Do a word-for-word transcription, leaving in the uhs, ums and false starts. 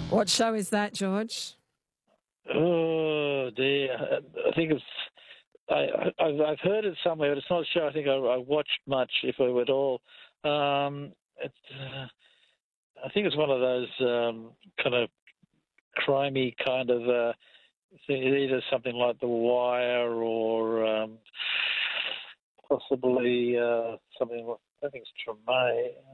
What show is that, George? Oh dear, I think it's. I, I've, I've heard it somewhere, but it's not a show I think I, I watched much, if I at all. Um, it, uh, I think it's one of those um, kind of crimey kind of uh, thing, either something like The Wire or um, possibly uh, something. I think it's Treme.